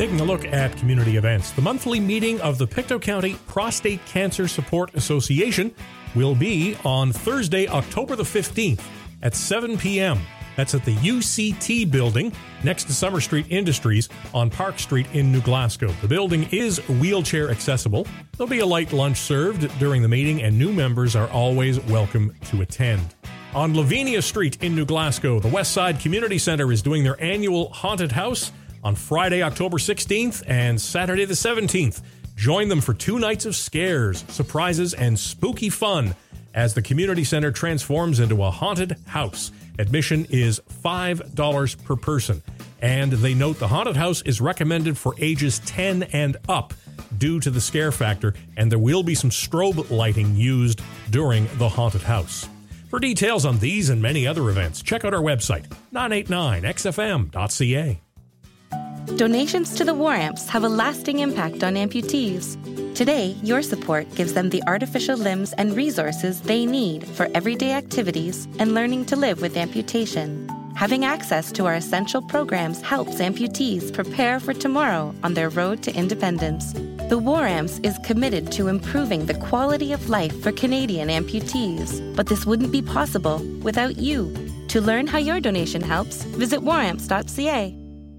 Taking a look at community events, the monthly meeting of the Pictou County Prostate Cancer Support Association will be on Thursday, October the 15th at 7 p.m. That's at the UCT building next to Summer Street Industries on Park Street in New Glasgow. The building is wheelchair accessible. There'll be a light lunch served during the meeting, and new members are always welcome to attend. On Lavinia Street in New Glasgow, the Westside Community Centre is doing their annual Haunted House on Friday, October 16th and Saturday the 17th. Join them for 2 nights of scares, surprises, and spooky fun as the community center transforms into a haunted house. Admission is $5 per person. And they note the haunted house is recommended for ages 10 and up due to the scare factor, and there will be some strobe lighting used during the haunted house. For details on these and many other events, check out our website, 989xfm.ca. Donations to the War Amps have a lasting impact on amputees. Today, your support gives them the artificial limbs and resources they need for everyday activities and learning to live with amputation. Having access to our essential programs helps amputees prepare for tomorrow on their road to independence. The War Amps is committed to improving the quality of life for Canadian amputees, but this wouldn't be possible without you. To learn how your donation helps, visit waramps.ca.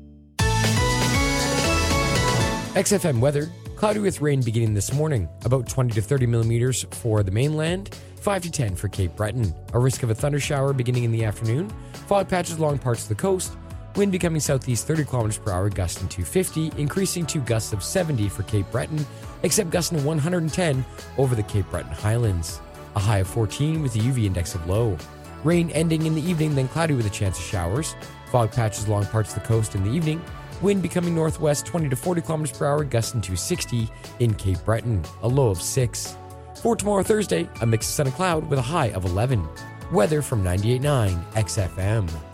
XFM weather, cloudy with rain beginning this morning, about 20 to 30 millimeters for the mainland, 5 to 10 for Cape Breton. A risk of a thunder shower beginning in the afternoon, fog patches along parts of the coast, wind becoming southeast 30 kilometers per hour, gusting to 50, increasing to gusts of 70 for Cape Breton, except gusting to 110 over the Cape Breton Highlands. A high of 14 with a UV index of low. Rain ending in the evening, then cloudy with a chance of showers, fog patches along parts of the coast in the evening, wind becoming northwest 20 to 40 kilometers per hour, gusting to 60 in Cape Breton, a low of 6. For tomorrow Thursday, a mix of sun and cloud with a high of 11. Weather from 98.9 XFM.